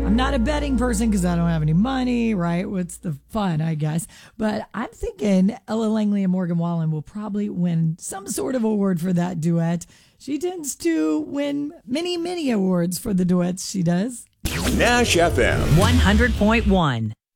I'm not a betting person because I don't have any money, right? What's the fun, I guess? But I'm thinking Ella Langley and Morgan Wallen will probably win some sort of award for that duet. She tends to win many, many awards for the duets she does. Nash FM 100.1.